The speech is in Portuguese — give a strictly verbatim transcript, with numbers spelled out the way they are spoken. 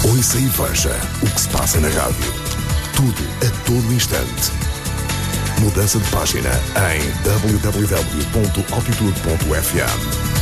Ouça e veja o que se passa na rádio. Tudo a todo instante. Mudança de página em w w w ponto altitude ponto f m.